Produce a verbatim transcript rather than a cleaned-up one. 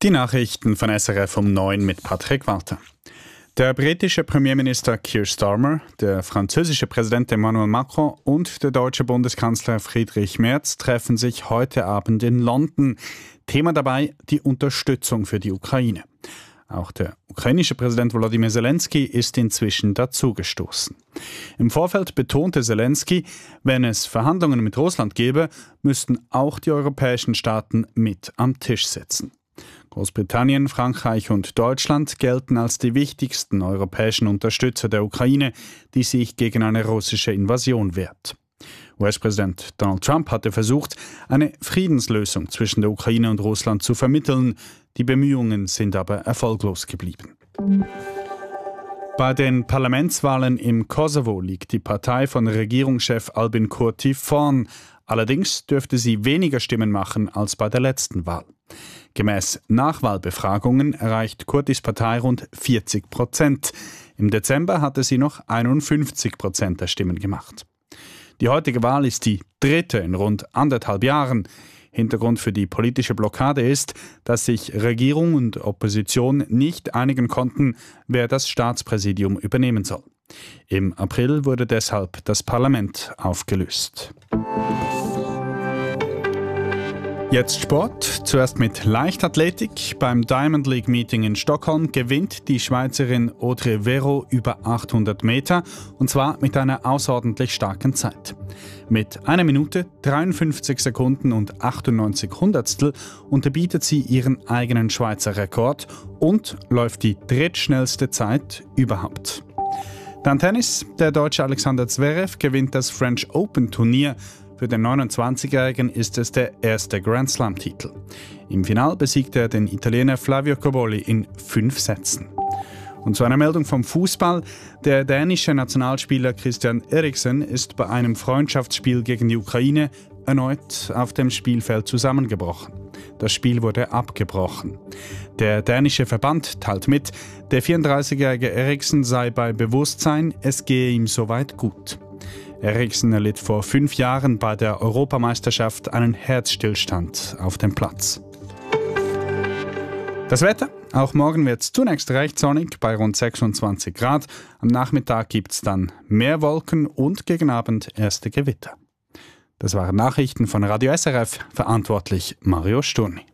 Die Nachrichten von S R F um neun mit Patrick Walter. Der britische Premierminister Keir Starmer, der französische Präsident Emmanuel Macron und der deutsche Bundeskanzler Friedrich Merz treffen sich heute Abend in London. Thema dabei die Unterstützung für die Ukraine. Auch der ukrainische Präsident Volodymyr Zelensky ist inzwischen dazugestoßen. Im Vorfeld betonte Zelensky, wenn es Verhandlungen mit Russland gäbe, müssten auch die europäischen Staaten mit am Tisch sitzen. Großbritannien, Frankreich und Deutschland gelten als die wichtigsten europäischen Unterstützer der Ukraine, die sich gegen eine russische Invasion wehrt. U S-Präsident Donald Trump hatte versucht, eine Friedenslösung zwischen der Ukraine und Russland zu vermitteln. Die Bemühungen sind aber erfolglos geblieben. Bei den Parlamentswahlen im Kosovo liegt die Partei von Regierungschef Albin Kurti vorn. Allerdings dürfte sie weniger Stimmen machen als bei der letzten Wahl. Gemäß Nachwahlbefragungen erreicht Kurtis Partei rund vierzig Prozent. Im Dezember hatte sie noch einundfünfzig Prozent der Stimmen gemacht. Die heutige Wahl ist die dritte in rund anderthalb Jahren. Hintergrund für die politische Blockade ist, dass sich Regierung und Opposition nicht einigen konnten, wer das Staatspräsidium übernehmen soll. Im April wurde deshalb das Parlament aufgelöst. Jetzt Sport. Zuerst mit Leichtathletik. Beim Diamond League Meeting in Stockholm gewinnt die Schweizerin Audrey Vero über achthundert Meter und zwar mit einer außerordentlich starken Zeit. Mit einer Minute, dreiundfünfzig Sekunden und achtundneunzig Hundertstel unterbietet sie ihren eigenen Schweizer Rekord und läuft die drittschnellste Zeit überhaupt. Dann Tennis. Der Deutsche Alexander Zverev gewinnt das French Open Turnier. Für den neunundzwanzigjährigen ist es der erste Grand Slam-Titel. Im Finale besiegt er den Italiener Flavio Cobolli in fünf Sätzen. Und zu einer Meldung vom Fußball. Der dänische Nationalspieler Christian Eriksen ist bei einem Freundschaftsspiel gegen die Ukraine erneut auf dem Spielfeld zusammengebrochen. Das Spiel wurde abgebrochen. Der dänische Verband teilt mit, der vierunddreißigjährige Eriksen sei bei Bewusstsein, es gehe ihm soweit gut. Eriksen erlitt vor fünf Jahren bei der Europameisterschaft einen Herzstillstand auf dem Platz. Das Wetter. Auch morgen wird es zunächst recht sonnig bei rund sechsundzwanzig Grad. Am Nachmittag gibt es dann mehr Wolken und gegen Abend erste Gewitter. Das waren Nachrichten von Radio S R F, verantwortlich Mario Sturni.